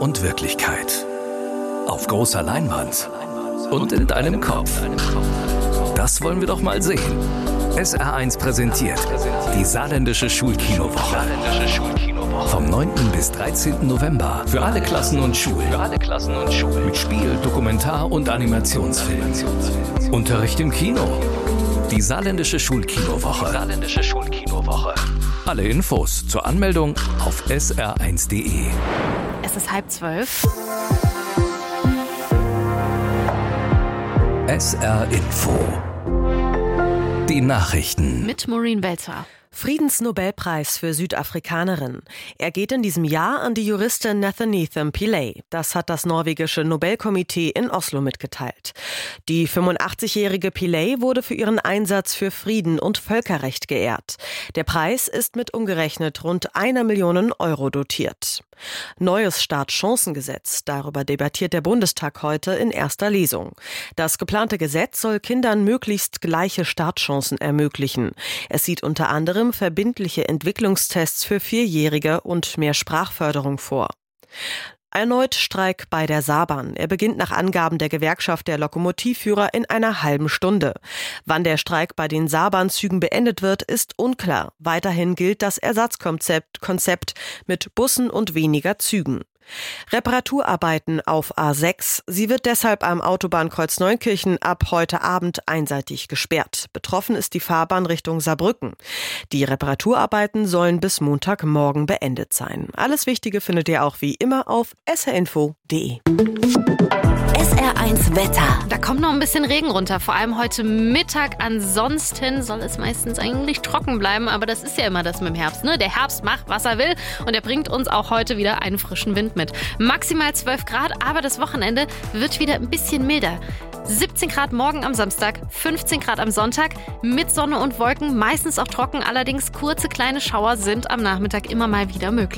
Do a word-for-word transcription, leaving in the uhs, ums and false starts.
und Wirklichkeit. Auf großer Leinwand und in deinem Kopf. Das wollen wir doch mal sehen. S R eins präsentiert die Saarländische Schulkinowoche. Vom neunten bis dreizehnten November für alle Klassen und Schulen. Mit Spiel, Dokumentar- und Animationsfilmen. Unterricht im Kino. Die Saarländische Schulkinowoche. Saarländische Schulkinowoche. Alle Infos zur Anmeldung auf s r eins punkt d e. Es ist halb zwölf. S R Info. Die Nachrichten. Mit Maureen Welzer. Friedensnobelpreis für Südafrikanerin. Er geht in diesem Jahr an die Juristin Nathanietham Pillay. Das hat das norwegische Nobelkomitee in Oslo mitgeteilt. Die fünfundachtzigjährige Pillay wurde für ihren Einsatz für Frieden und Völkerrecht geehrt. Der Preis ist mit umgerechnet rund einer Million Euro dotiert. Neues Startchancengesetz. Darüber debattiert der Bundestag heute in erster Lesung. Das geplante Gesetz soll Kindern möglichst gleiche Startchancen ermöglichen. Es sieht unter anderem verbindliche Entwicklungstests für Vierjährige und mehr Sprachförderung vor. Erneut Streik bei der Saarbahn. Er beginnt nach Angaben der Gewerkschaft der Lokomotivführer in einer halben Stunde. Wann der Streik bei den Saarbahnzügen beendet wird, ist unklar. Weiterhin gilt das Ersatzkonzept Konzept mit Bussen und weniger Zügen. Reparaturarbeiten auf A sechs. Sie wird deshalb am Autobahnkreuz Neunkirchen ab heute Abend einseitig gesperrt. Betroffen ist die Fahrbahn Richtung Saarbrücken. Die Reparaturarbeiten sollen bis Montagmorgen beendet sein. Alles Wichtige findet ihr auch wie immer auf s r info punkt d e. S R eins Wetter. Da kommt noch ein bisschen Regen runter, vor allem heute Mittag. Ansonsten soll es meistens eigentlich trocken bleiben, aber das ist ja immer das mit dem Herbst, ne? Der Herbst macht, was er will und er bringt uns auch heute wieder einen frischen Wind mit. Maximal zwölf Grad, aber das Wochenende wird wieder ein bisschen milder. siebzehn Grad morgen am Samstag, fünfzehn Grad am Sonntag, mit Sonne und Wolken, meistens auch trocken, allerdings kurze kleine Schauer sind am Nachmittag immer mal wieder möglich.